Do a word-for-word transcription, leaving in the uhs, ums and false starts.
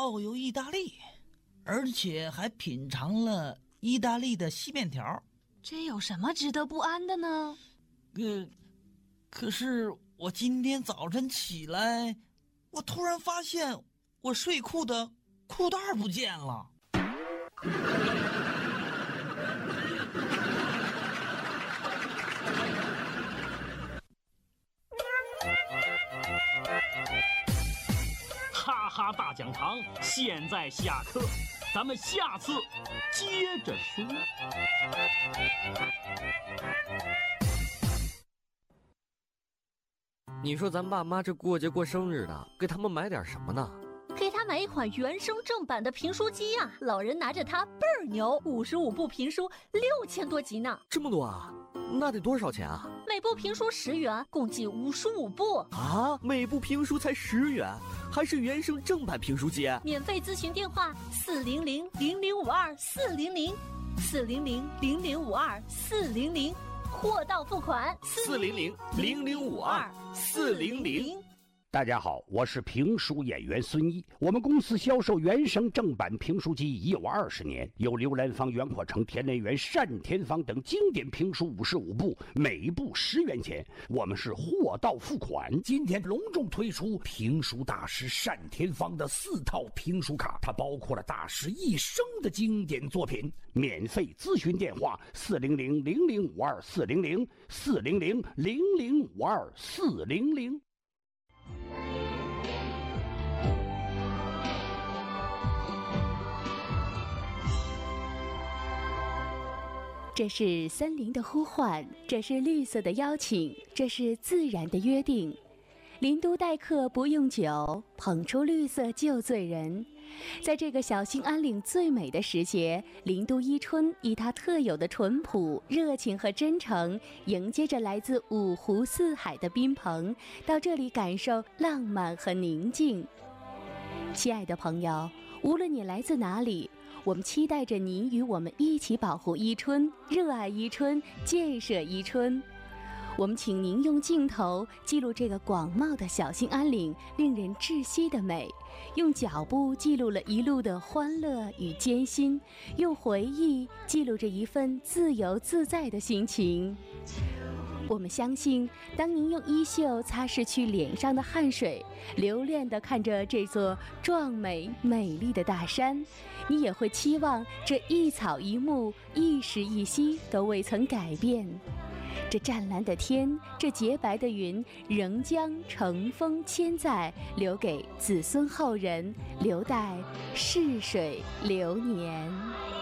到游意大利，而且还品尝了意大利的细面条。 这有什么值得不安的呢？ 呃，可是我今天早晨起来，我突然发现我睡裤的裤带不见了。 哈哈大讲堂现在下课，咱们下次接着说。 你说咱爸妈这过节过生日的，给他们买点什么呢？ 给他买一款原声正版的评书机呀、啊！老人拿着它倍儿牛，五十五部评书，六千多集呢。 这么多啊？那得多少钱啊？ 每部评书十元，共计五十五部啊！每部评书才十元，还是原声正版评书机？ 免费咨询电话：四零零零零五二四零零，四零零零零五二四零零，货到付款。 四零零零零五二四零零。 大家好，我是评书演员孙一。我们公司销售原声正版评书机已有二十年，有刘兰芳、袁阔成、田连元、单田芳等经典评书五十五部，每部十元钱。我们是货到付款。今天隆重推出评书大师单田芳的四套评书卡，它包括了大师一生的经典作品。免费咨询电话：四零零零零五二四零零，四零零零零五二四零零。 这是森林的呼唤，这是绿色的邀请，这是自然的约定。林都待客不用酒，捧出绿色就醉人。在这个小兴安岭最美的时节，林都伊春以它特有的淳朴、热情和真诚，迎接着来自五湖四海的宾朋，到这里感受浪漫和宁静。亲爱的朋友，无论你来自哪里，我们期待着您与我们一起保护伊春，热爱伊春，建设伊春。我们请您用镜头记录这个广袤的小兴安岭令人窒息的美，用脚步记录了一路的欢乐与艰辛，用回忆记录着一份自由自在的心情。我们相信，当您用衣袖擦拭去脸上的汗水，留恋地看着这座壮美美丽的大山，你也会期望这一草一木、一时一息都未曾改变。这湛蓝的天，这洁白的云，仍将乘风千载，留给子孙后人，留待逝水流年。